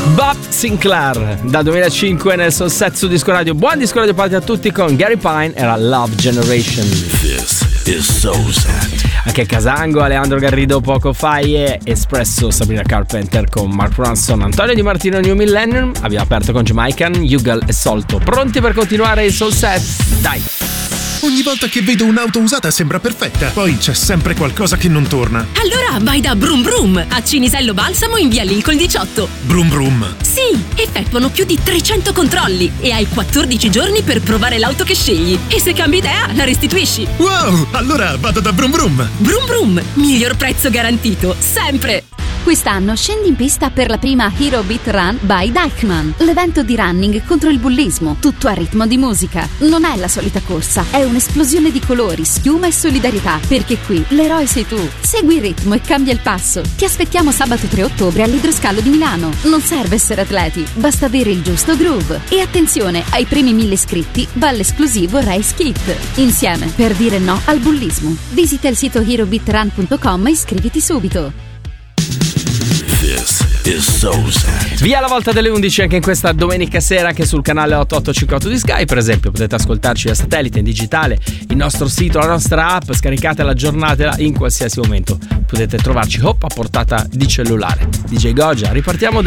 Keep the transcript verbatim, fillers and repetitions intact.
Bob Sinclair dal duemilacinque nel Soul Set su Disco Radio. Buon Disco Radio Party a tutti con Gary Pine, era Love Generation. This is Soul Set. Anche Casango, Alejandro Garrido poco fa e Espresso, Sabrina Carpenter con Mark Ronson, Antonio Di Martino, New Millennium. Abbiamo aperto con Jamaican, Yugal e Solto. Pronti per continuare il Soul Set? Dai! Ogni volta che vedo un'auto usata sembra perfetta, poi c'è sempre qualcosa che non torna. Allora vai da Brum Brum a Cinisello Balsamo in via Lincoln diciotto. Brum Brum. Sì, effettuano più di trecento controlli e hai quattordici giorni per provare l'auto che scegli. E se cambi idea, la restituisci. Wow, allora vado da Brum Brum. Brum Brum, miglior prezzo garantito, sempre. Quest'anno scendi in pista per la prima Hero Beat Run by Deichmann, l'evento di running contro il bullismo, tutto a ritmo di musica. Non è la solita corsa, è un'esplosione di colori, schiuma e solidarietà, perché qui l'eroe sei tu. Segui il ritmo e cambia il passo. Ti aspettiamo sabato tre ottobre all'Idroscalo di Milano. Non serve essere atleti, basta avere il giusto groove. E attenzione, ai primi mille iscritti va l'esclusivo Race Kit. Insieme per dire no al bullismo. Visita il sito hero beat run punto com e iscriviti subito. This is Soul Set. Via la volta delle undici anche in questa domenica sera, anche sul canale ottocentocinquantotto di Sky, per esempio. Potete ascoltarci da satellite, in digitale, il nostro sito, la nostra app, scaricatela, aggiornatela in qualsiasi momento. Potete trovarci hop a portata di cellulare. D J Goggia, ripartiamo da